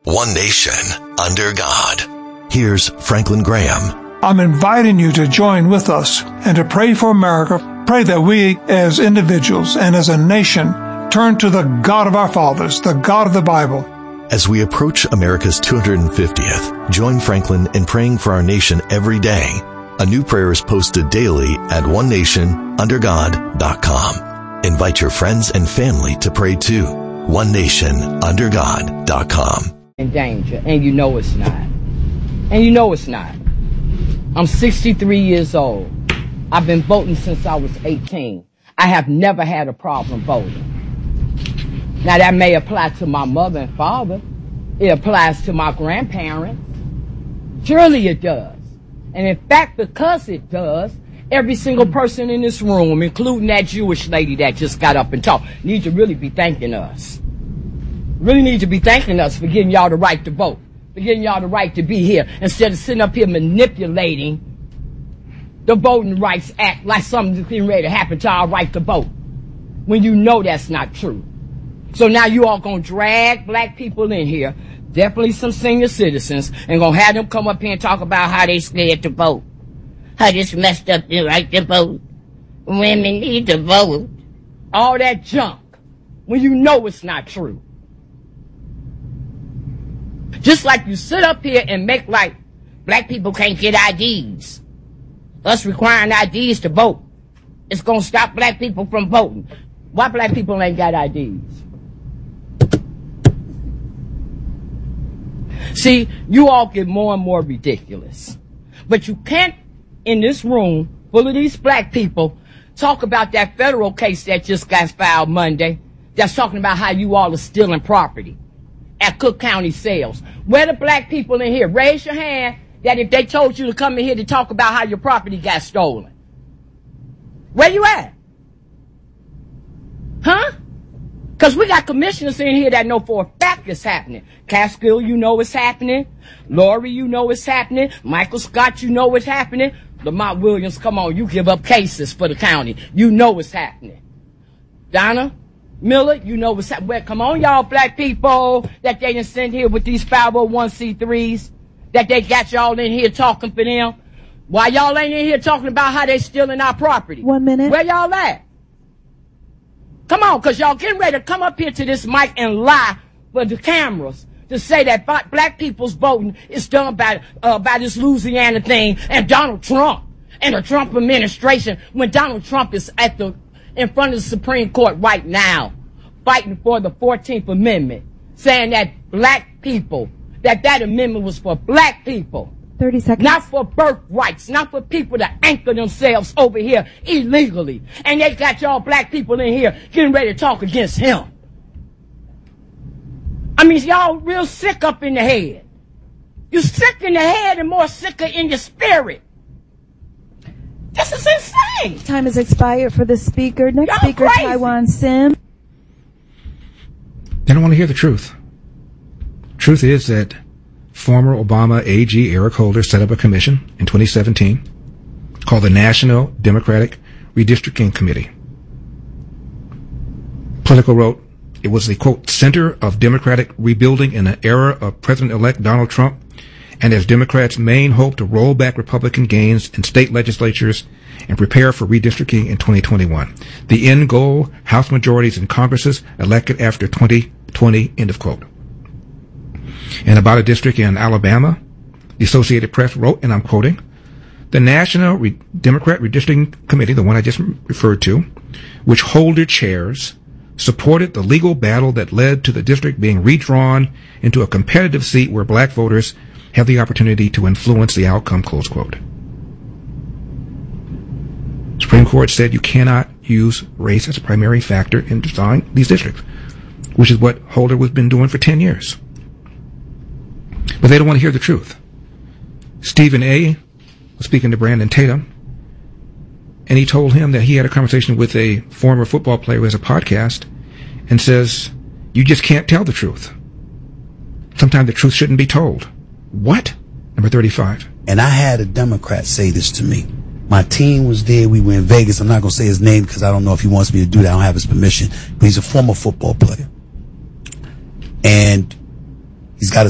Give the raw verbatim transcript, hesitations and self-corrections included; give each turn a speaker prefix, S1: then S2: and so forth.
S1: One nation, under God. Here's Franklin Graham.
S2: I'm inviting you to join with us and to pray for America. Pray that we as individuals and as a nation turn to the God of our fathers, the God of the Bible.
S1: As we approach America's two hundred fiftieth, join Franklin in praying for our nation every day. A new prayer is posted daily at one nation under god dot com. Invite your friends and family to pray too. one nation under god dot com.
S3: In danger, and you know it's not. And you know it's not. I'm sixty-three years old. I've been voting since I was eighteen. I have never had a problem voting. Now that may apply to my mother and father. It applies to my grandparents. Surely it does. And in fact, because it does, every single person in this room, including that Jewish lady that just got up and talked, needs to really be thanking us. Really need to be thanking us for giving y'all the right to vote, for giving y'all the right to be here, instead of sitting up here manipulating the Voting Rights Act like something's getting ready to happen to our right to vote, when you know that's not true. So now you all gonna drag black people in here, definitely some senior citizens, and gonna have them come up here and talk about how they scared to vote, how this messed up the right to vote, women need to vote, all that junk, when you know it's not true. Just like you sit up here and make like black people can't get I Ds. Us requiring I Ds to vote, it's gonna stop black people from voting. Why black people ain't got I Ds? See, you all get more and more ridiculous. But you can't, in this room full of these black people, talk about that federal case that just got filed Monday that's talking about how you all are stealing property at Cook County sales. Where the black people in here? Raise your hand that if they told you to come in here to talk about how your property got stolen. Where you at? Huh? Because we got commissioners in here that know for a fact it's happening. Catskill, you know it's happening. Lori, you know it's happening. Michael Scott, you know it's happening. Lamont Williams, come on, you give up cases for the county. You know it's happening. Donna Miller, you know what's happening. Well, come on, y'all black people that they done send here with these five oh one c threes, that they got y'all in here talking for them. Why y'all ain't in here talking about how they stealing our property?
S4: One minute.
S3: Where y'all at? Come on, because y'all getting ready to come up here to this mic and lie for the cameras to say that black people's voting is done by, uh, by this Louisiana thing and Donald Trump and the Trump administration, when Donald Trump is at the in front of the Supreme Court right now fighting for the fourteenth Amendment, saying that black people, that that amendment was for black people.
S4: thirty seconds.
S3: Not for birthrights, not for people to anchor themselves over here illegally. And they got y'all black people in here getting ready to talk against him. I mean, y'all real sick up in the head. You're sick in the head and more sicker in your spirit. This is insane.
S4: Time has expired for the speaker. Next
S3: y'all
S4: speaker,
S3: crazy.
S4: Taiwan Sim.
S5: They don't want to hear the truth. Truth is that former Obama A G Eric Holder set up a commission in twenty seventeen called the National Democratic Redistricting Committee. Politico wrote, it was the, quote, center of Democratic rebuilding in the era of President-elect Donald Trump, and as Democrats' main hope to roll back Republican gains in state legislatures and prepare for redistricting in twenty twenty-one. The end goal, House majorities in Congresses elected after twenty twenty, end of quote. And about a district in Alabama, the Associated Press wrote, and I'm quoting, the National Re- Democrat Redistricting Committee, the one I just referred to, which Holder chairs, supported the legal battle that led to the district being redrawn into a competitive seat where black voters have the opportunity to influence the outcome, close quote. Supreme Court said you cannot use race as a primary factor in designing these districts, which is what Holder has been doing for ten years. But they don't want to hear the truth. Stephen A. was speaking to Brandon Tatum, and he told him that he had a conversation with a former football player who has a podcast and says, you just can't tell the truth. Sometimes the truth shouldn't be told. What? Number thirty-five.
S6: And I had a Democrat say this to me. My team was there. We were in Vegas. I'm not going to say his name because I don't know if he wants me to do that. I don't have his permission. But he's a former football player. And he's got a